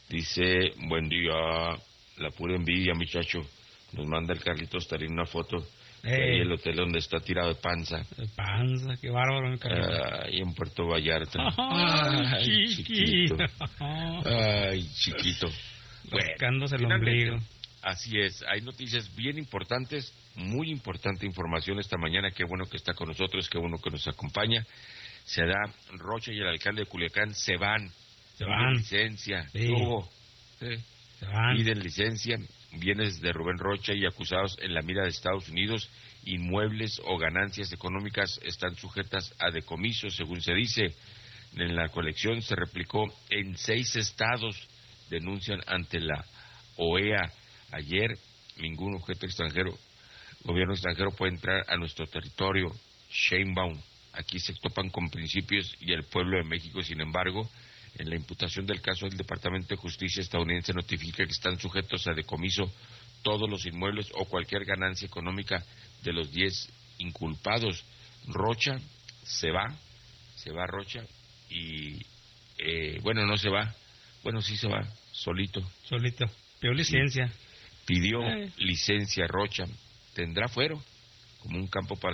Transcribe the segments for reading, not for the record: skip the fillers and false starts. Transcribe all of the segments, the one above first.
Dice, buen día, la pura envidia, muchacho. Nos manda el Carlitos Tarín una foto de ahí el hotel donde está tirado de panza. De panza, qué bárbaro, mi Carlitos. Ahí en Puerto Vallarta. Ay, chiquito. Ay, chiquito. Buscándose el ombligo. Así es, hay noticias bien importantes, muy importante información esta mañana. Qué bueno que está con nosotros, qué bueno que nos acompaña. Se da Rocha y el alcalde de Culiacán se van. Piden licencia. Sí. Se van. Piden licencia. Bienes de Rubén Rocha y acusados en la mira de Estados Unidos, inmuebles o ganancias económicas están sujetas a decomiso, según se dice. En la colección se replicó en 6 estados, denuncian ante la OEA. Ayer, ningún objeto extranjero, gobierno extranjero puede entrar a nuestro territorio. Sheinbaum, aquí se topan con principios y el pueblo de México, sin embargo, en la imputación del caso, el Departamento de Justicia estadounidense notifica que están sujetos a decomiso todos los inmuebles o cualquier ganancia económica de los 10 inculpados. Rocha se va Rocha y, no se va, sí se va, solito. Pidió licencia. Sí. Pidió licencia Rocha. Tendrá fuero como un camino para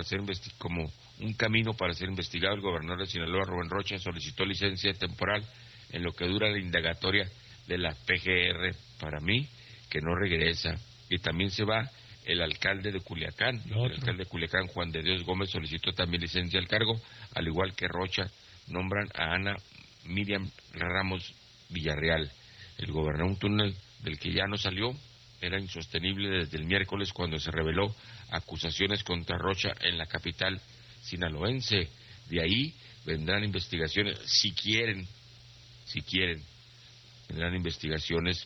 ser investigado. El gobernador de Sinaloa, Rubén Rocha, solicitó licencia temporal en lo que dura la indagatoria de la PGR. Para mí, que no regresa. Y también se va el alcalde de Culiacán. El alcalde de Culiacán, Juan de Dios Gómez, solicitó también licencia al cargo, al igual que Rocha. Nombran a Ana Miriam Ramos Villarreal. El gobernador, un túnel del que ya no salió, era insostenible desde el miércoles cuando se reveló acusaciones contra Rocha en la capital sinaloense. De ahí vendrán investigaciones, si quieren, vendrán investigaciones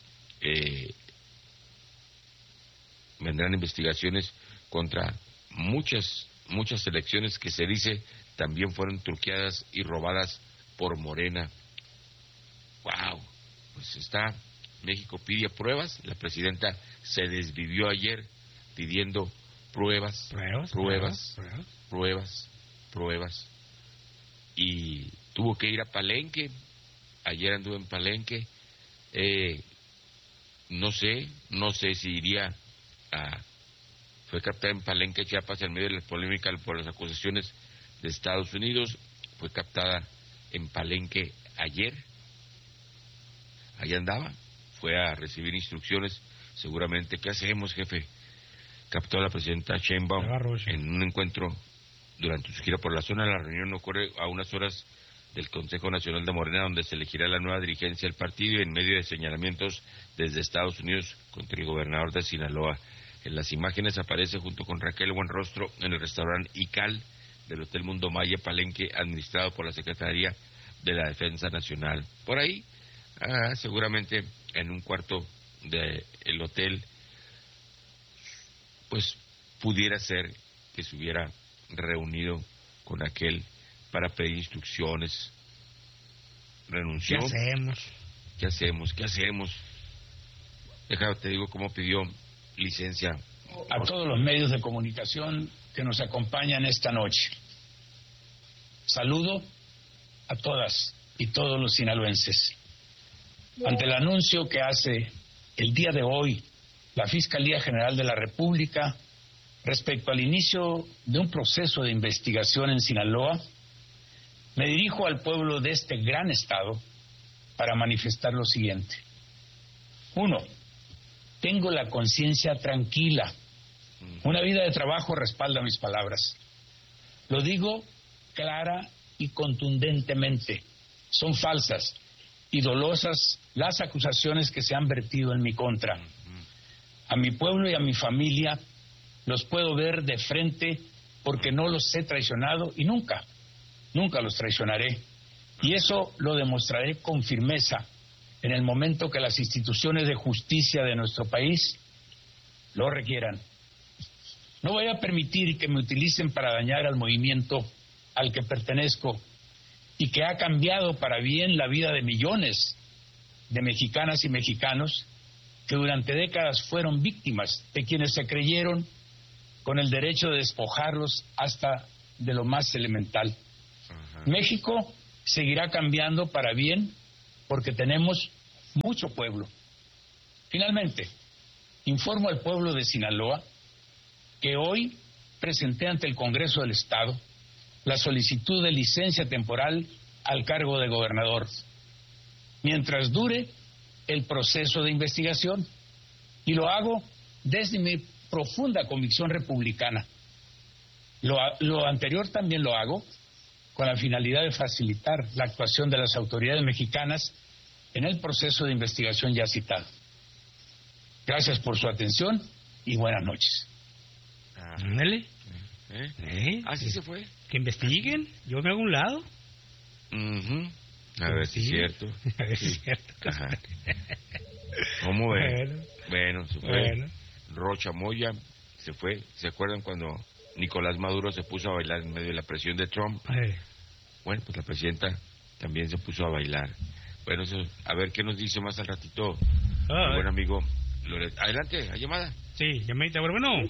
contra muchas elecciones que se dice también fueron truqueadas y robadas por Morena. Wow, pues está, México pide pruebas. La presidenta se desvivió ayer pidiendo pruebas, y tuvo que ir a Palenque. Ayer anduvo en Palenque. No sé si iría fue captada en Palenque, Chiapas, en medio de la polémica por las acusaciones de Estados Unidos. Fue captada en Palenque ayer. Allá andaba, fue a recibir instrucciones, seguramente. ¿Qué hacemos, jefe? Captó a la presidenta Sheinbaum en un encuentro durante su gira por la zona. La reunión ocurre a unas horas del Consejo Nacional de Morena, donde se elegirá la nueva dirigencia del partido, y en medio de señalamientos desde Estados Unidos contra el gobernador de Sinaloa. En las imágenes aparece junto con Raquel Buenrostro en el restaurante Ical del Hotel Mundo Maya Palenque, administrado por la Secretaría de la Defensa Nacional. Por ahí, seguramente en un cuarto del hotel, pues pudiera ser que se hubiera reunido con aquel para pedir instrucciones. Renunció. ¿Qué hacemos? Déjame, te digo cómo pidió licencia. A todos los medios de comunicación que nos acompañan esta noche, saludo a todas y todos los sinaloenses. Ante el anuncio que hace el día de hoy la Fiscalía General de la República respecto al inicio de un proceso de investigación en Sinaloa, me dirijo al pueblo de este gran estado para manifestar lo siguiente. 1. Tengo la conciencia tranquila. Una vida de trabajo respalda mis palabras. Lo digo clara y contundentemente. Son falsas y dolosas las acusaciones que se han vertido en mi contra. A mi pueblo y a mi familia los puedo ver de frente porque no los he traicionado y nunca los traicionaré. Y eso lo demostraré con firmeza en el momento que las instituciones de justicia de nuestro país lo requieran. No voy a permitir que me utilicen para dañar al movimiento al que pertenezco y que ha cambiado para bien la vida de millones de mexicanas y mexicanos que durante décadas fueron víctimas de quienes se creyeron con el derecho de despojarlos hasta de lo más elemental. México seguirá cambiando para bien porque tenemos mucho pueblo. Finalmente, informo al pueblo de Sinaloa que hoy presenté ante el Congreso del Estado la solicitud de licencia temporal al cargo de gobernador, mientras dure el proceso de investigación, y lo hago desde mi profunda convicción republicana. Lo anterior también lo hago con la finalidad de facilitar la actuación de las autoridades mexicanas en el proceso de investigación ya citado. Gracias por su atención y buenas noches. Ándale. Así se fue. Que investiguen, yo me hago un lado. A ver si es cierto. A ver si es cierto. Ajá. ¿Cómo ven? Bueno, se fue. Bueno. Rocha Moya se fue. ¿Se acuerdan cuando Nicolás Maduro se puso a bailar en medio de la presión de Trump? Bueno, pues la presidenta también se puso a bailar. Bueno, eso, a ver qué nos dice más al ratito mi buen amigo Loret. Adelante, ¿hay llamada? Sí, llamadita, bueno.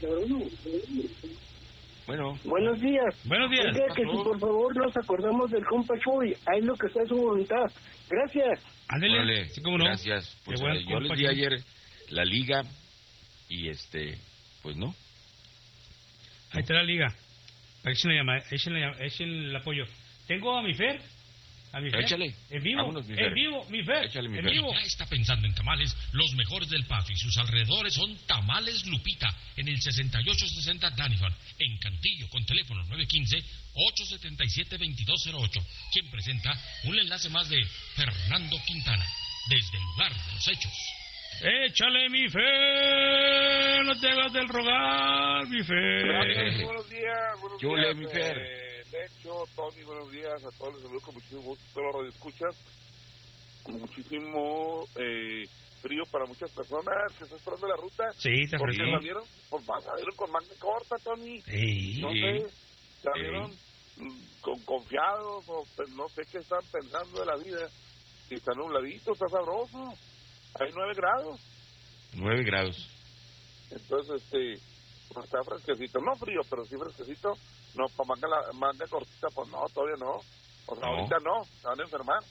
Bueno. Buenos días. Buenos días. Oiga, que si por favor nos acordamos del compa Chuy, ahí lo que está en su voluntad. Gracias. Ándale, sí, cómo no. Gracias. Pues Qué buen yo les compa di Chuy. ayer la liga y pues no. Ahí está la liga. Echen el apoyo. Tengo a mi Fer. Échale. En vivo. Vámonos, mi Fer. En vivo, mi Fer. Échale, mi en Fer. vivo. Ya está pensando en tamales, los mejores del Paso y sus alrededores son Tamales Lupita, en el 6860 Danifan, en Cantillo, con teléfono 915-877-2208. Quien presenta un enlace más de Fernando Quintana, desde el lugar de los hechos. Échale, mi Fer. No te hagas del rogar, mi Fer. Gracias, buenos días. ¿Qué ole, mi Fer? Lecho, Tony, buenos días a todos. Les saludo con muchísimo gusto a todos los radioescuchas. Con muchísimo frío para muchas personas que están esperando la ruta. Sí, te ¿Por qué ofrecí. la vieron? Pues van a verlo con manga corta, Tony. Sí. No sé, la vieron confiados o pues, no sé qué están pensando de la vida. Si está nubladito, está sabroso. Hay 9 grados. 9 grados. Entonces, pues está fresquecito, no frío, pero sí fresquecito. No, para manga cortita, pues no, todavía no. O sea, No. ahorita no, se van a enfermar.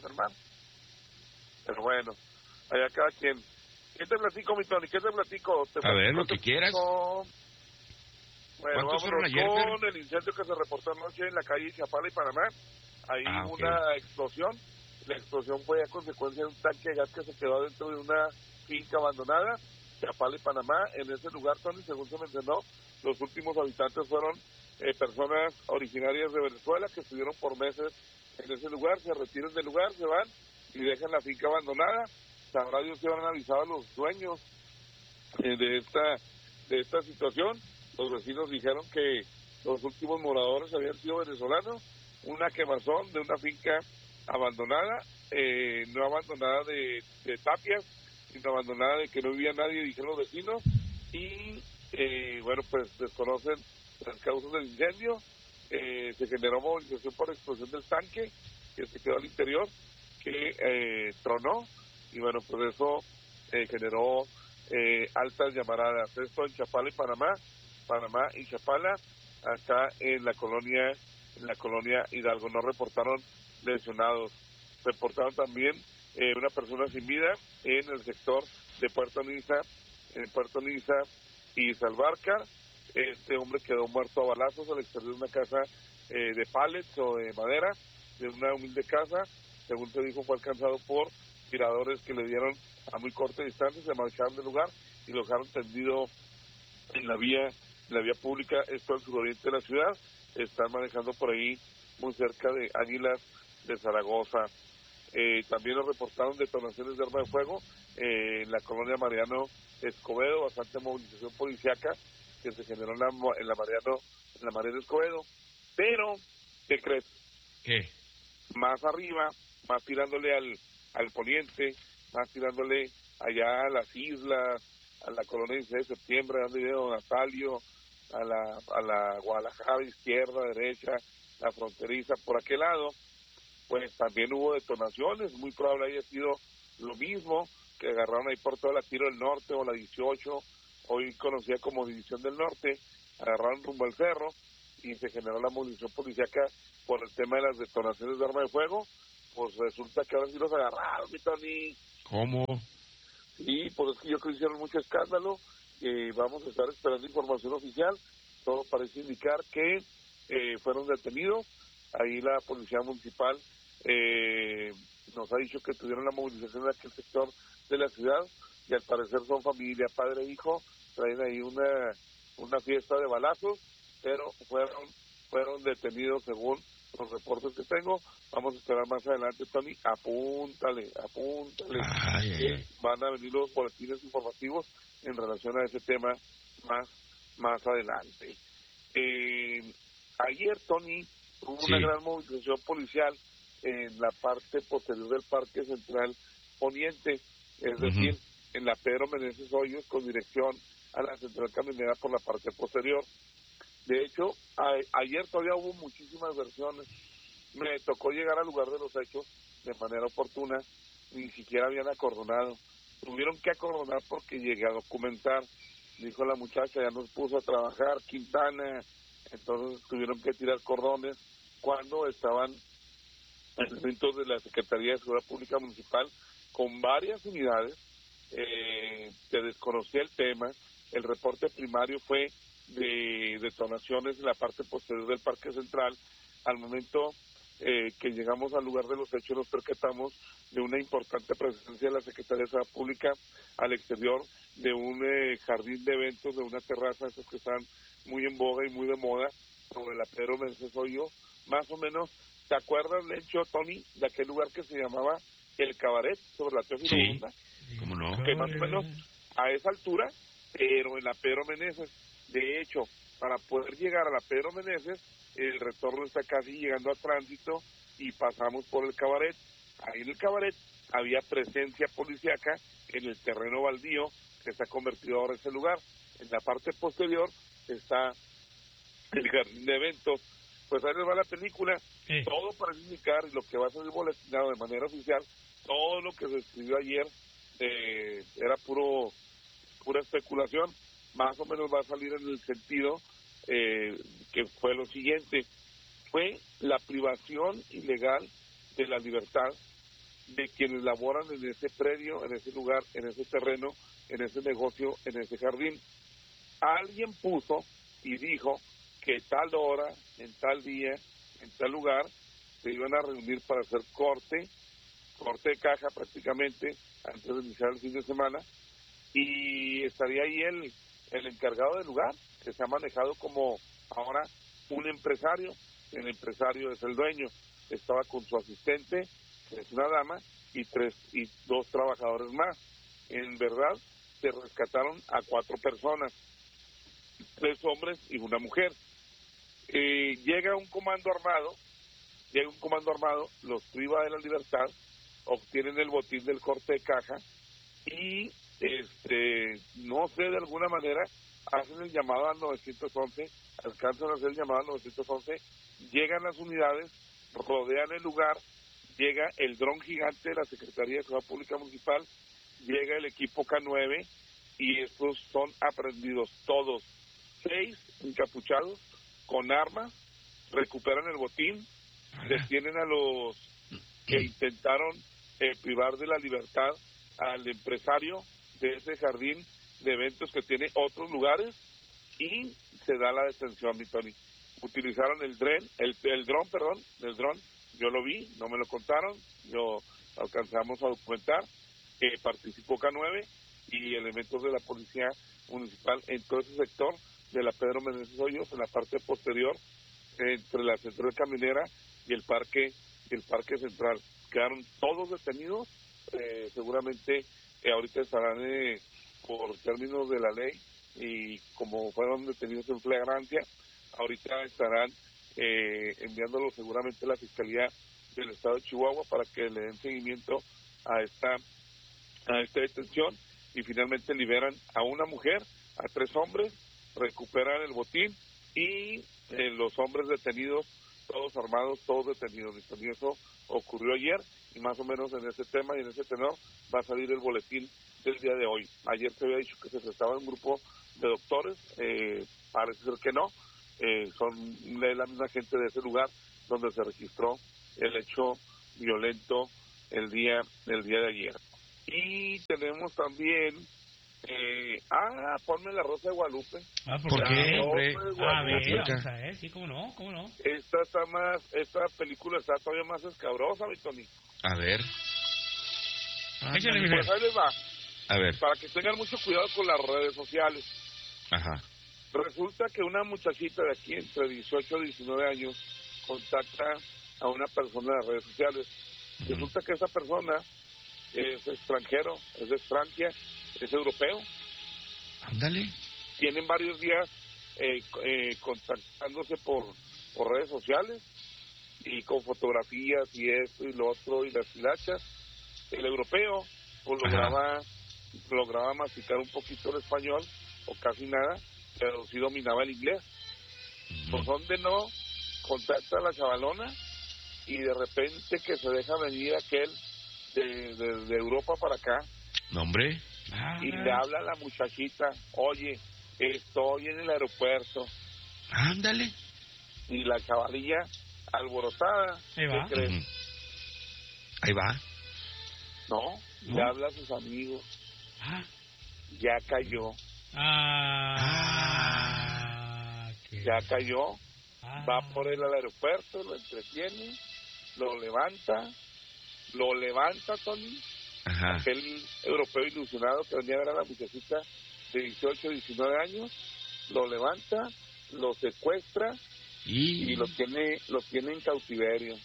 Pero bueno, allá cada quien. ¿Qué te platico, mi Tony? ¿Qué te platico? A ver, lo que quieras. Bueno, ¿Cuántos fueron vámonos ayer, con el incendio que se reportó anoche en la calle Chapala y Panamá. Ahí Ok. una explosión. La explosión fue a consecuencia de un tanque de gas que se quedó dentro de una finca abandonada, Chapala y Panamá. En ese lugar, Tony, según se mencionó, los últimos habitantes fueron personas originarias de Venezuela que estuvieron por meses en ese lugar, se retiran del lugar, se van y dejan la finca abandonada. Sabrá Dios si habrán avisado a los dueños de esta situación. Los vecinos dijeron que los últimos moradores habían sido venezolanos. Una quemazón de una finca abandonada, no abandonada de tapias, sino abandonada de que no vivía nadie, dijeron los vecinos. Y bueno, pues desconocen las causas del incendio. Se generó movilización por explosión del tanque que se quedó al interior, que tronó, y bueno, pues eso generó altas llamaradas. Esto en Chapala y Panamá y Chapala, acá en la colonia Hidalgo. No reportaron lesionados. Reportaron también una persona sin vida en el sector de Puerto Niza y Salvarcar. Este hombre quedó muerto a balazos al exterior de una casa de pallets o de madera, de una humilde casa. Según se dijo, fue alcanzado por tiradores que le dieron a muy corta distancia, se marcharon del lugar y lo dejaron tendido en la vía pública. Esto al suroriente de la ciudad. Están manejando por ahí muy cerca de Águilas de Zaragoza. También nos reportaron detonaciones de arma de fuego en la colonia Mariano Escobedo, bastante movilización policiaca que se generó en la Mariano Escobedo. Pero, ¿qué crees? ¿Qué? Más arriba, más tirándole al poniente, más tirándole allá a las islas, a la colonia 16 de septiembre, dando idea de Natalio, a la Guadalajara izquierda, derecha, la fronteriza, por aquel lado, pues también hubo detonaciones. Muy probable haya sido lo mismo, que agarraron ahí por toda la Tiro del Norte o la 18, hoy conocida como División del Norte, agarraron rumbo al cerro y se generó la movilización policíaca por el tema de las detonaciones de arma de fuego. Pues resulta que ahora sí los agarraron, mi Tony, ¿Cómo? Sí, pues es que yo creo que hicieron mucho escándalo. Vamos a estar esperando información oficial. Todo parece indicar que fueron detenidos. Ahí la policía municipal nos ha dicho que tuvieron la movilización de aquel sector de la ciudad y al parecer son familia, padre e hijo. Traen ahí una fiesta de balazos, pero fueron detenidos según los reportes que tengo. Vamos a esperar más adelante, Tony. Apúntale. Van a venir los boletines informativos en relación a ese tema más adelante. Ayer, Tony, hubo una gran movilización policial en la parte posterior del Parque Central Poniente, es decir, en la Pedro Meneses Hoyos, con dirección a la Central Camionera por la parte posterior. De hecho, ayer todavía hubo muchísimas versiones. Me tocó llegar al lugar de los hechos de manera oportuna, ni siquiera habían acordonado. Tuvieron que acordonar porque llegué a documentar. Dijo la muchacha, ya nos puso a trabajar Quintana, entonces tuvieron que tirar cordones cuando estaban elementos de la Secretaría de Seguridad Pública Municipal con varias unidades. Se desconocía el tema. El reporte primario fue de detonaciones en la parte posterior del Parque Central. Al momento que llegamos al lugar de los hechos, nos percatamos de una importante presencia de la Secretaría de Seguridad Pública al exterior de un jardín de eventos, de una terraza, esos que están muy en boga y muy de moda, sobre la Pedro Meneses Hoyo. Más o menos, ¿te acuerdas, Lencho, Tony, de aquel lugar que se llamaba El Cabaret, sobre la Teófilo Borunda? ¿Cómo no? Que más o menos a esa altura, pero en la Pedro Meneses. De hecho, para poder llegar a la Pedro Meneses, el retorno está casi llegando a tránsito y pasamos por el Cabaret. Ahí en el Cabaret había presencia policíaca en el terreno baldío que está convertido ahora en ese lugar. En la parte posterior está el jardín de eventos. Pues ahí les va la película. Todo parece indicar, y lo que va a ser boletinado de manera oficial, todo lo que se escribió ayer era pura especulación. Más o menos va a salir en el sentido que fue lo siguiente: fue la privación ilegal de la libertad de quienes laboran en ese predio, en ese lugar, en ese terreno, en ese negocio, en ese jardín. Alguien puso y dijo que tal hora, en tal día, en tal lugar, se iban a reunir para hacer corte de caja prácticamente, antes de iniciar el fin de semana, y estaría ahí el encargado del lugar, que se ha manejado como ahora un empresario. El empresario es el dueño. Estaba con su asistente, que es una dama, y dos trabajadores más. En verdad, se rescataron a 4 personas, 3 hombres y una mujer. Llega un comando armado, los priva de la libertad, obtienen el botín del corte de caja y no sé, de alguna manera hacen el llamado al 911, alcanzan a hacer el llamado al 911, llegan las unidades, rodean el lugar, llega el dron gigante de la Secretaría de Seguridad Pública Municipal, llega el equipo K9 y estos son aprendidos todos, 6 encapuchados con armas, recuperan el botín, detienen a los que intentaron privar de la libertad al empresario de ese jardín de eventos que tiene otros lugares, y se da la detención, mi Tony. Utilizaron el dron, yo lo vi, no me lo contaron, yo alcanzamos a documentar que participó K9 y elementos de la policía municipal en todo ese sector de la Pedro Meneses Hoyos, en la parte posterior, entre la Central Caminera y el Parque Central. Quedaron todos detenidos, seguramente ahorita estarán por términos de la ley, y como fueron detenidos en flagrancia, ahorita estarán enviándolos seguramente a la Fiscalía del Estado de Chihuahua para que le den seguimiento a esta detención, y finalmente liberan a una mujer, a 3 hombres, recuperan el botín, y los hombres detenidos, todos armados, todos detenidos. Y eso ocurrió ayer, y más o menos en ese tema y en ese tenor va a salir el boletín del día de hoy. Ayer se había dicho que se trataba de un grupo de doctores, parece ser que no, son la misma gente de ese lugar donde se registró el hecho violento el día de ayer. Y tenemos también, ponme La Rosa de Guadalupe. ¿Por qué, hombre? A ver, vamos a ver, sí, cómo no. Esta película está todavía más escabrosa, mi Tony. A ver. Échale, mi Pues ahí les va, A ver. para que tengan mucho cuidado con las redes sociales. Ajá. Resulta que una muchachita de aquí, entre 18 y 19 años, contacta a una persona en las redes sociales. Resulta que esa persona es extranjero, es de Francia, es europeo. Ándale. Tienen varios días contactándose por redes sociales y con fotografías y esto y lo otro y las hilachas. El europeo pues, lograba masticar un poquito el español o casi nada, pero sí dominaba el inglés. Por donde no, contacta a la chavalona y de repente que se deja venir aquel de Europa para acá. No, hombre. Y le habla a la muchachita, oye, estoy en el aeropuerto. Ándale. Y la chavalilla alborotada, Ahí va. ¿qué crees? Ahí va. No, le habla a sus amigos. Ya cayó. Ya cayó. Va por él al aeropuerto, lo entretiene, lo levanta, Tony. Ajá. Aquel europeo ilusionado que venía a ver a la muchachita de 18, 19 años, lo levanta, lo secuestra y lo tiene en cautiverio.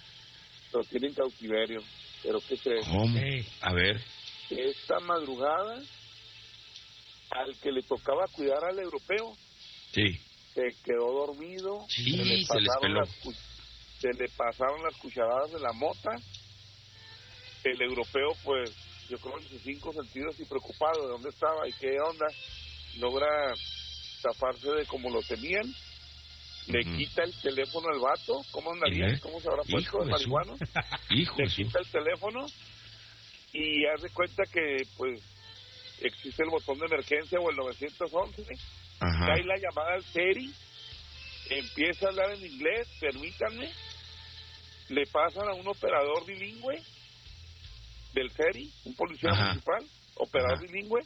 Pero ¿qué crees? ¿Cómo? A ver. Esta madrugada, al que le tocaba cuidar al europeo, Sí. se quedó dormido. Sí, se les peló. Se le pasaron las cucharadas de la mota. El europeo, pues, yo creo en sus 5 sentidos y preocupado de dónde estaba y qué onda, logra zafarse de como lo tenían. Le quita el teléfono al vato. ¿Cómo andaría? ¿Cómo se habrá puesto el marihuano? Le quita el teléfono y hace cuenta que, pues, existe el botón de emergencia o el 911. Cae la llamada al Seri, empieza a hablar en inglés, permítanme, le pasan a un operador bilingüe del Seri, un policía municipal, operador bilingüe.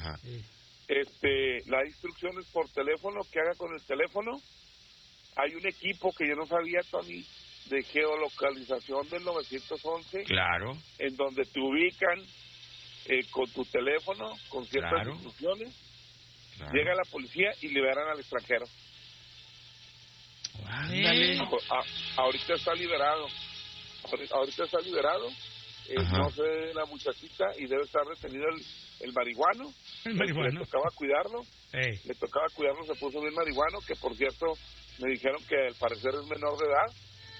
La instrucción es por teléfono, que haga con el teléfono. Hay un equipo que yo no sabía, Tony, de geolocalización del 911. Claro. En donde te ubican con tu teléfono, con ciertas instrucciones. Claro. Llega la policía y liberan al extranjero. Ahorita está liberado. No sé la muchachita y debe estar detenido el marihuano. Le tocaba cuidarlo. Le tocaba cuidarlo, se puso bien marihuano, que por cierto me dijeron que al parecer es menor de edad.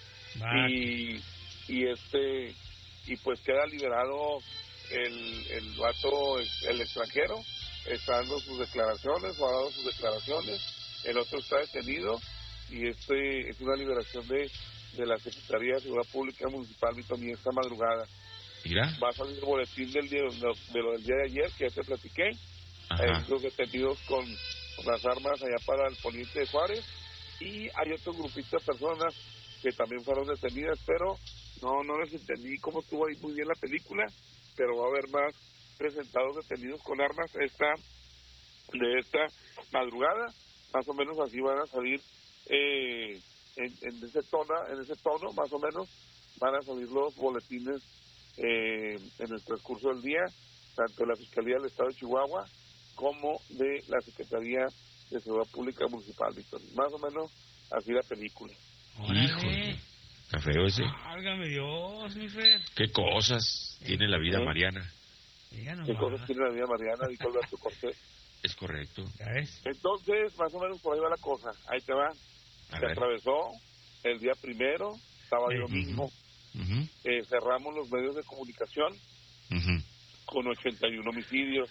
Y pues queda liberado el vato, el extranjero. Está dando sus declaraciones o ha dado sus declaraciones. El otro está detenido y es una liberación de la Secretaría de Seguridad Pública Municipal y también esta madrugada. Mira. Va a salir el boletín de lo del día de ayer que ya te platiqué. Los detenidos con las armas allá para el poniente de Juárez, y hay otro grupito de personas que también fueron detenidas, pero no les entendí cómo estuvo ahí muy bien la película, pero va a haber más presentados detenidos con armas de esta madrugada. Más o menos así van a salir en ese tono más o menos van a salir los boletines en el transcurso del día, tanto de la Fiscalía del Estado de Chihuahua como de la Secretaría de Seguridad Pública Municipal, Víctor. Más o menos así la película. Híjole, está feo ese. Válgame Dios, mi Fer. ¿Qué cosas tiene la vida mariana? ¿Qué cosas tiene la vida mariana? Dijo Alberto Cortés. Es correcto. Entonces, más o menos por ahí va la cosa. Ahí te va. Se atravesó el día primero, sábado y domingo. Cerramos los medios de comunicación con 81 homicidios.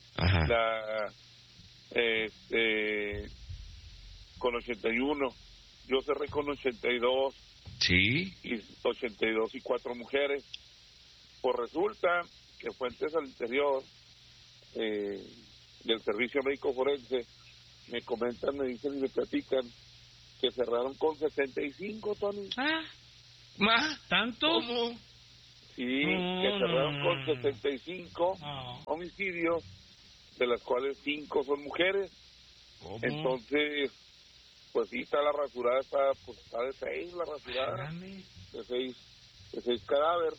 Con 81. Yo cerré con 82. Sí. Y 82 y 4 mujeres. Pues resulta que fuentes al interior del Servicio Médico Forense me comentan, me dicen y me platican que cerraron con 75, Tony. ¿Tanto? ¿Cómo? y que cerraron con 75 homicidios, de las cuales 5 son mujeres. ¿Cómo? Entonces, pues sí, está la rasurada, está de 6 la rasurada, de 6 cadáveres.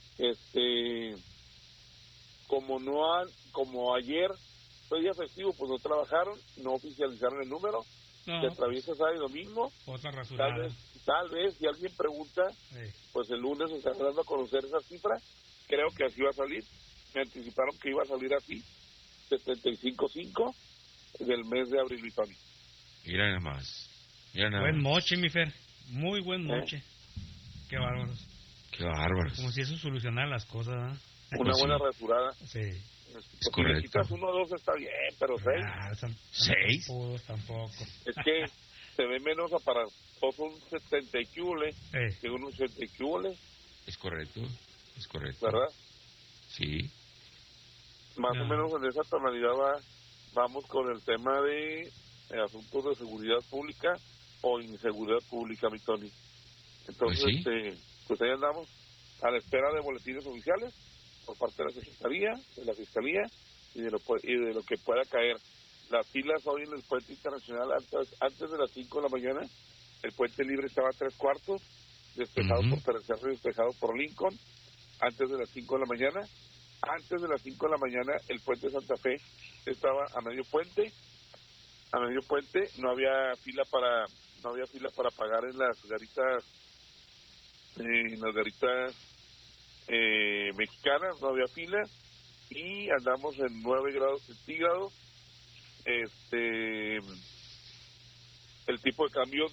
Como ayer fue día festivo, pues no trabajaron, no oficializaron el número, se atraviesa sábado y domingo. Otra rasurada. Tal vez, si alguien pregunta, pues el lunes se está dando a conocer esa cifra. Creo que así va a salir. Me anticiparon que iba a salir así, 75.5 del mes de abril, y Tony. Mira nada más. Buen moche, mi Fer. Muy buen moche. Qué bárbaros. Qué bárbaros. Como si eso solucionara las cosas, ¿no? Una buena sí. rasurada. Sí. Es correcto. Si quitas 1 o 2 está bien, pero 6. 6. Tampoco. Es que se ve menos aparatoso un 70 y cúbole que un 80 y cúbole. Es correcto. ¿Verdad? Sí. Más o menos en esa tonalidad vamos con el tema de asuntos de seguridad pública o inseguridad pública, mi Tony. Entonces, pues ahí andamos a la espera de boletines oficiales por parte de la Secretaría, de la Fiscalía y de lo que pueda caer. Las filas hoy en el puente internacional, antes de las 5 de la mañana, el puente libre estaba a 3/4, despejado por Tercer y despejado por Lincoln, antes de las 5 de la mañana. Antes de las 5 de la mañana, el puente Santa Fe estaba a medio puente. No había fila para pagar en las garitas, mexicanas, no había fila, y andamos en 9 grados centígrados. El tipo de cambio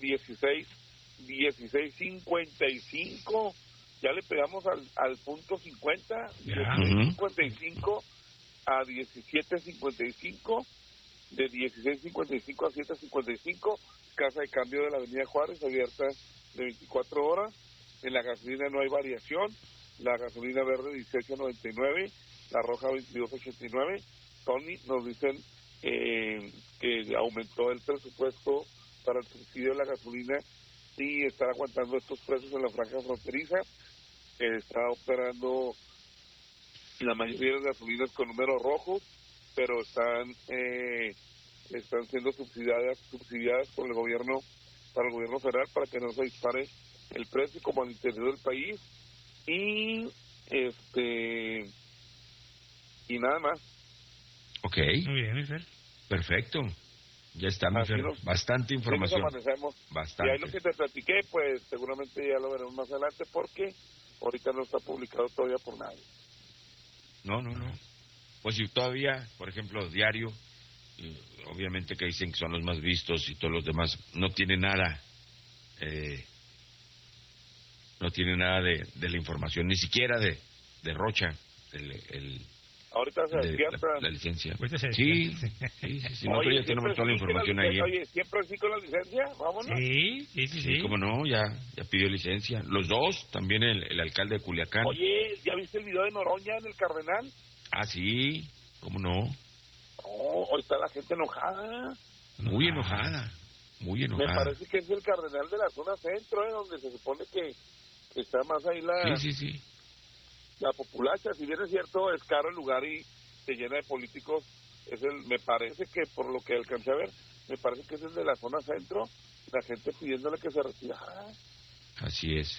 16.55, ya le pegamos al punto 50, 16.55 a 17.55, de 16.55 a 7.55, casa de cambio de la Avenida Juárez, abierta de 24 horas. En la gasolina no hay variación, la gasolina verde 18.99, la roja 22.89. Tony, nos dicen que aumentó el presupuesto para el subsidio de la gasolina y está aguantando estos precios en la franja fronteriza. Está operando la mayoría de las gasolinas con números rojos, pero están siendo subsidiadas por el gobierno, para el gobierno federal, para que no se dispare el precio como al interior del país. Y nada más. Ok. Muy bien, mi Fer. Perfecto. Ya está, mi Fer. Bastante información. Bastante. Y ahí lo que te platiqué, pues seguramente ya lo veremos más adelante, porque ahorita no está publicado todavía por nadie. No. Pues si todavía, por ejemplo, Diario, obviamente que dicen que son los más vistos y todos los demás, no tiene nada de la información, ni siquiera de Rocha, ahorita se despierta la licencia. Sí. No, pero ya tenemos toda la información ahí. Oye, ¿siempre sí con la licencia? Vámonos. Sí. Cómo no, ya pidió licencia. Los dos, también el alcalde de Culiacán. Oye, ¿ya viste el video de Noroña en el Cardenal? Ah, sí, cómo no. No, hoy está la gente enojada. Muy enojada. Me parece que es el Cardenal de la zona centro, donde se supone que está más ahí Sí. La populacha. Si bien es cierto, es caro el lugar y se llena de políticos, me parece que, por lo que alcancé a ver, me parece que es el de la zona centro, la gente pidiéndole que se retirara. Así es.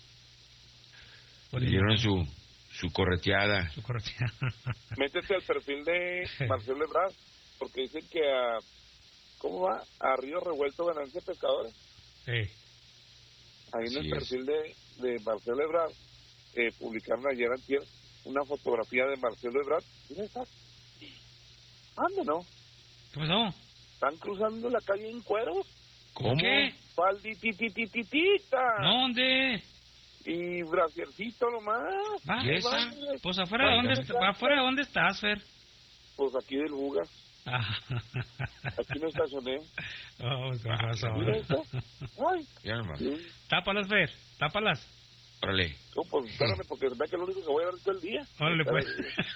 Le dieron su correteada. Métete al perfil de Marcelo Ebrard, porque dicen que ¿cómo va? A Río Revuelto Ganancia Pescadores. Sí. Ahí en el perfil de Marcelo Ebrard, publicaron ayer antier una fotografía de Marcelo Ebrard. ¿Dónde estás? ¿Dónde no? ¿Qué pasó? Están cruzando la calle en cueros. ¿Cómo? ¿Qué? Faldititititita. ¿Dónde? Y brasiercito nomás. ¿Y esa? Pues afuera de dónde estás, Fer. Pues aquí del Bugas. Aquí me estacioné. Con razón. Mira esto. Ay. Ya nomás. Sí. Tápalas, Fer, tápalas. Órale. No, pues espérame, porque se ve que es lo único que voy a ver todo el día. Órale, pues.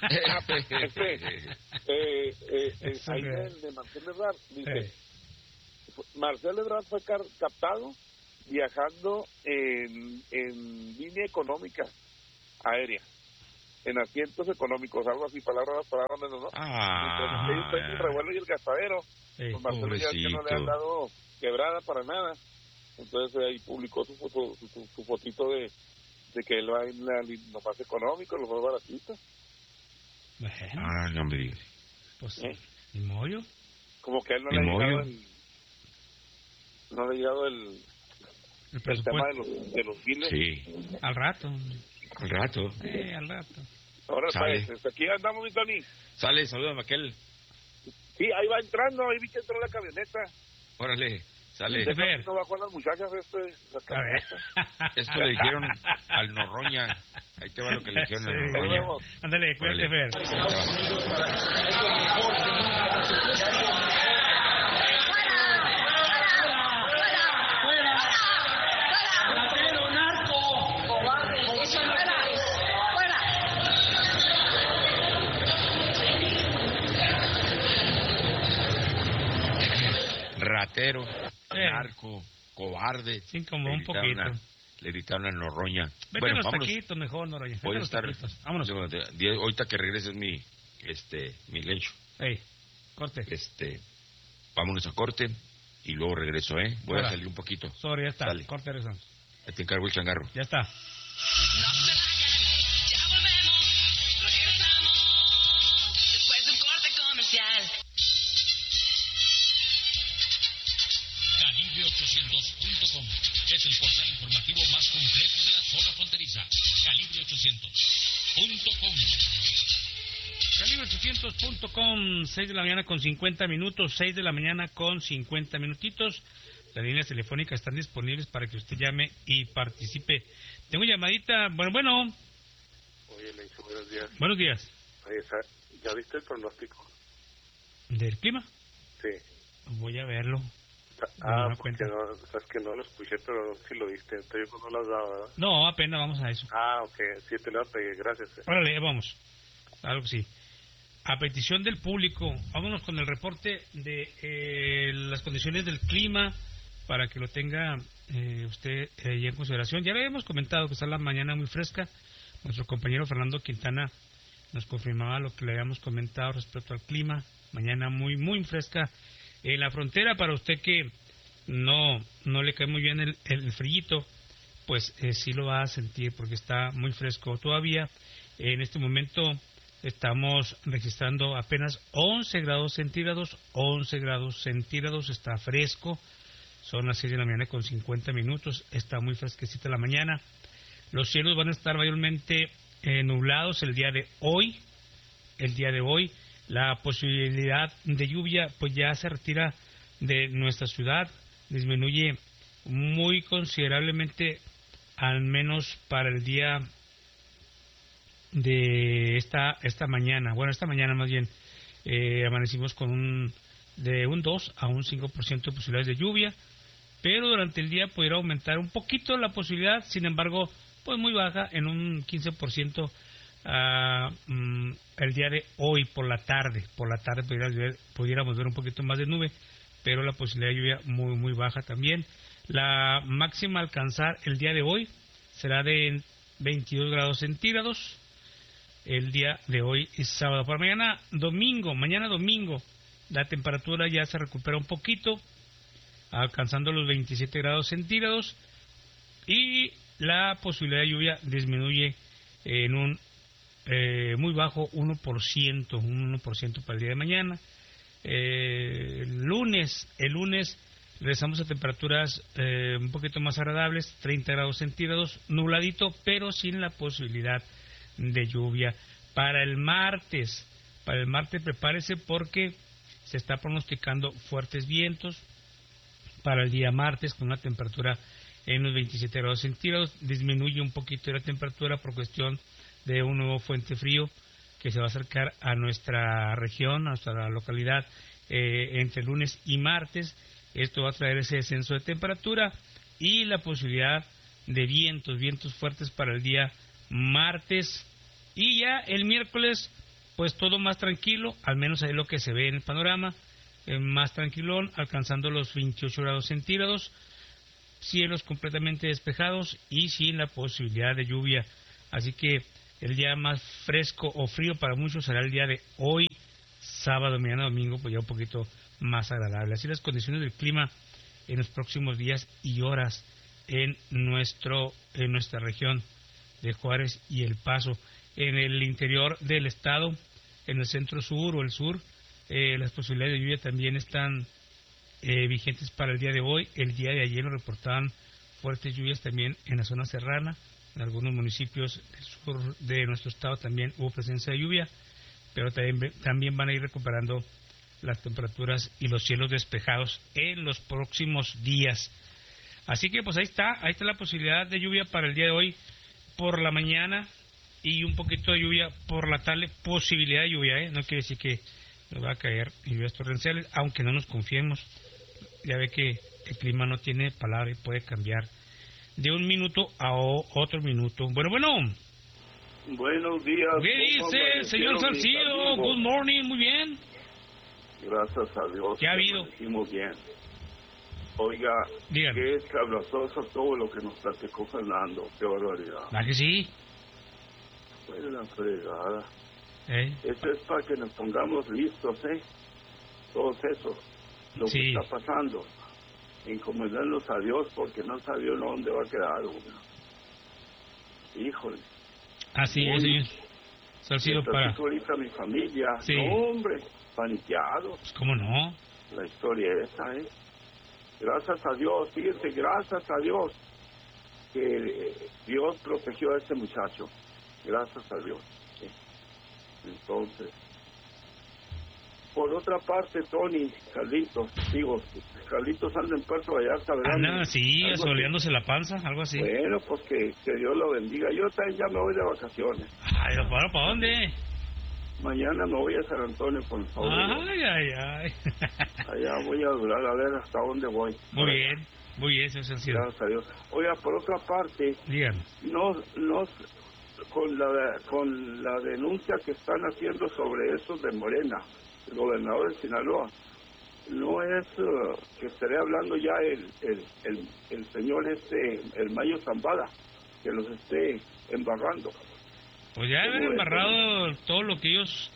Ahí de Marcelo Ebrard dice, Marcelo Ebrard fue captado viajando en línea económica aérea, en asientos económicos, algo así, palabras menos, ¿no? Entonces ellos traen el revuelo y el gastadero. Pues Marcelo ya que no le han dado quebrada para nada. Entonces ahí publicó su fotito de que él va en lo más económico, lo más baratito. Bueno. No me digas. Pues, ni mollo. Como que a él no le ha llegado el tema de los biles. Sí. Al rato. Al rato. Ahora Sale. pues, aquí andamos, mi Tony. Sale, saluda a Maquel. Sí, ahí va entrando, ahí vi que entró la camioneta. Órale, sale. No bajó a las muchachas la camioneta. Esto le dijeron al Norroña. Ahí te va lo que le dijeron al Norroña. Ándale, cuídate, Fer. Ratero, narco, cobarde. Sí, como un poquito. Le gritaron a Norroña. Vete Bueno, a los vámonos. taquitos mejor, Norroña. Voy a estar. Vámonos. Ahorita que regreses mi lecho. Ey, corte. Vámonos a corte y luego regreso, ¿eh? Voy Hola. a salir un poquito. Sobre, ya está. Sale. Corte, regresamos. Ahí te encargo el changarro. Ya está. Calibre800.com es el portal informativo más completo de la zona fronteriza. Calibre800.com. Calibre800.com, 6 de la mañana con 50 minutos, 6 de la mañana con 50 minutitos. Las líneas telefónicas están disponibles para que usted llame y participe. Tengo llamadita, bueno. Oye, Lencho, buenos días. Buenos días. Oye, ¿ya viste el pronóstico? ¿Del clima? Sí. Voy a verlo. Porque sabes que no lo escuché, pero sí lo viste. Entonces no lo has dado, ¿verdad? No, apenas vamos a eso. Ok, sí, te lo pegué, gracias. Órale, vamos. Algo que sí. A petición del público, vámonos con el reporte de las condiciones del clima para que lo tenga usted en consideración. Ya le habíamos comentado que está la mañana muy fresca. Nuestro compañero Fernando Quintana nos confirmaba lo que le habíamos comentado respecto al clima. Mañana muy, muy fresca en la frontera. Para usted que no le cae muy bien el frillito, pues sí lo va a sentir porque está muy fresco todavía. En este momento estamos registrando apenas 11 grados centígrados. 11 grados centígrados, está fresco. Son las 6 de la mañana con 50 minutos. Está muy fresquecita la mañana. Los cielos van a estar mayormente nublados el día de hoy. La posibilidad de lluvia pues ya se retira de nuestra ciudad. Disminuye muy considerablemente, al menos para el día de esta mañana. Bueno, esta mañana más bien amanecimos con de un 2 a un 5% de posibilidades de lluvia, pero durante el día pudiera aumentar un poquito la posibilidad, sin embargo, pues muy baja, en un 15% el día de hoy por la tarde. Por la tarde pudiéramos ver un poquito más de nube, pero la posibilidad de lluvia muy, muy baja también. La máxima a alcanzar el día de hoy será de 22 grados centígrados. El día de hoy es sábado. Para mañana domingo, la temperatura ya se recupera un poquito, alcanzando los 27 grados centígrados, y la posibilidad de lluvia disminuye en un muy bajo 1% para el día de mañana. El lunes regresamos a temperaturas un poquito más agradables, 30 grados centígrados, nubladito, pero sin la posibilidad de lluvia. Para el martes prepárese porque se está pronosticando fuertes vientos para el día martes, con una temperatura en los 27 grados centígrados. Disminuye un poquito la temperatura por cuestión de un nuevo frente frío que se va a acercar a nuestra región, a nuestra localidad, entre lunes y martes. Esto va a traer ese descenso de temperatura y la posibilidad de vientos fuertes para el día martes. Y ya el miércoles, pues todo más tranquilo, al menos ahí lo que se ve en el panorama, más tranquilón, alcanzando los 28 grados centígrados, cielos completamente despejados y sin la posibilidad de lluvia. Así que el día más fresco o frío para muchos será el día de hoy, sábado, mañana, domingo, pues ya un poquito más agradable. Así las condiciones del clima en los próximos días y horas en nuestra región de Juárez y El Paso. En el interior del estado, en el centro sur o el sur, las posibilidades de lluvia también están vigentes para el día de hoy. El día de ayer nos reportaban fuertes lluvias también en la zona serrana. En algunos municipios del sur de nuestro estado también hubo presencia de lluvia, pero también van a ir recuperando las temperaturas y los cielos despejados en los próximos días. Así que pues ahí está la posibilidad de lluvia para el día de hoy por la mañana y un poquito de lluvia por la tarde, posibilidad de lluvia, no quiere decir que nos va a caer lluvias torrenciales, aunque no nos confiemos. Ya ve que el clima no tiene palabra y puede cambiar de un minuto a otro minuto. Bueno. Buenos días. ¿Qué dice, señor Salcido? Good morning, muy bien. Gracias a Dios. ¿Qué ha habido? Hicimos bien. Oiga, dígame. Qué escabroso todo lo que nos platicó Fernando. Qué barbaridad. ¿Ah, que sí? Fue una fregada. Eso es para que nos pongamos listos, todos esos. Lo que está pasando. Encomendarnos a Dios porque no sabía dónde va a quedar uno. Híjole. Así es, señor Salcido, para... ahorita mi familia. Sí. No, hombre, paniqueados. Pues, ¿cómo no? La historia esa, Gracias a Dios, fíjense, gracias a Dios que Dios protegió a ese muchacho. Gracias a Dios. Entonces, por otra parte, Tony, Carlitos anda en Puerto Vallarta, ¿verdad? Anda, sí, asoleándose la panza, algo así. Bueno, pues que Dios lo bendiga. Yo también ya me voy de vacaciones. Ay, ¿para dónde? Mañana me voy a San Antonio con el favor. Ay. Allá voy a durar a ver hasta dónde voy. Muy bien, señor Salcido. Gracias a Dios. Oiga, por otra parte, díganme. Con la denuncia que están haciendo sobre esos de Morena, el gobernador de Sinaloa, no es que estaré hablando ya el señor el Mayo Zambada, que los esté embarrando. Pues ya han embarrado todo lo que ellos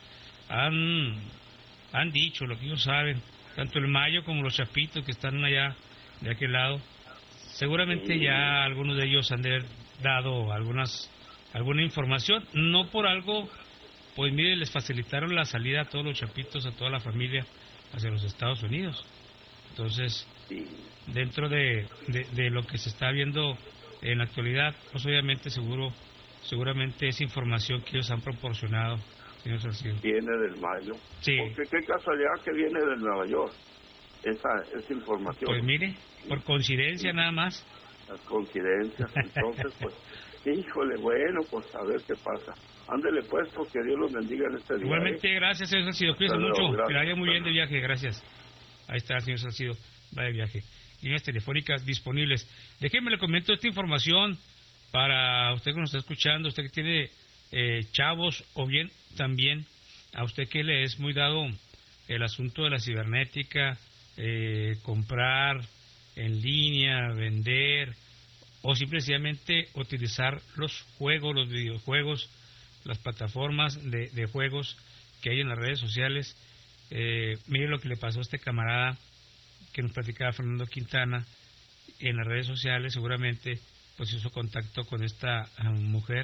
han dicho, lo que ellos saben, tanto el Mayo como los Chapitos que están allá de aquel lado. Seguramente ya algunos de ellos han de haber dado alguna información, no por algo, pues mire, les facilitaron la salida a todos los Chapitos, a toda la familia hacia los Estados Unidos. Entonces, dentro de lo que se está viendo en la actualidad, pues obviamente seguramente es información que ellos han proporcionado, señor Salcido. Viene del Mayo. Sí. Porque qué casualidad que viene del Nueva York esa información. Pues mire, por coincidencia nada más. Las coincidencias, entonces pues, híjole, bueno, pues a ver qué pasa. Ándele pues, porque Dios los bendiga en este día. Igualmente, gracias, señor Salcido, cuídese mucho, que le vaya muy bien de viaje, gracias. Ahí está, señor Salcido, va de viaje. Líneas telefónicas disponibles. Déjeme le comento esta información para usted que nos está escuchando, usted que tiene chavos, o bien también a usted que le es muy dado el asunto de la cibernética, comprar en línea, vender o simplemente utilizar los juegos, los videojuegos, las plataformas de juegos que hay en las redes sociales. Mire lo que le pasó a este camarada que nos platicaba Fernando Quintana en las redes sociales. Seguramente pues hizo contacto con esta mujer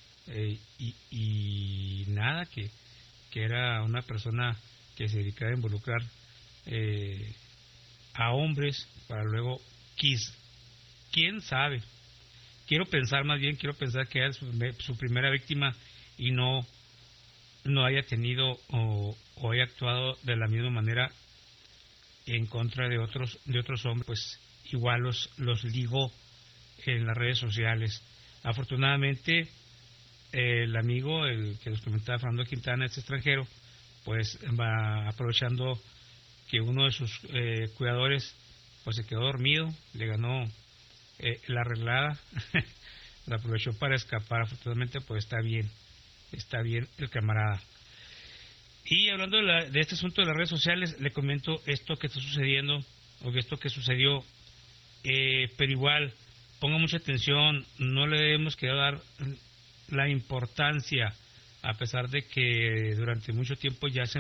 y nada, que era una persona que se dedicaba a involucrar a hombres para luego quién sabe. Quiero pensar que era su primera víctima y no haya tenido o haya actuado de la misma manera en contra de otros hombres, pues igual los ligó en las redes sociales. Afortunadamente el amigo, el que nos comentaba Fernando Quintana, este extranjero, pues va aprovechando que uno de sus cuidadores pues se quedó dormido, le ganó la arreglada, la aprovechó para escapar. Afortunadamente pues está bien el camarada. Y hablando de este asunto de las redes sociales, le comento esto que está sucediendo, o esto que sucedió, pero igual ponga mucha atención, no le debemos quedar la importancia, a pesar de que durante mucho tiempo ya se